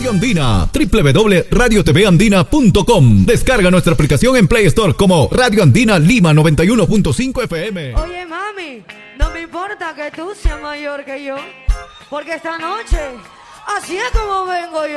Radio Andina, www.radiotvandina.com. Descarga nuestra aplicación en Play Store como Radio Andina Lima 91.5 FM. Oye, mami, no me importa que tú seas mayor que yo, porque esta noche, así es como vengo yo.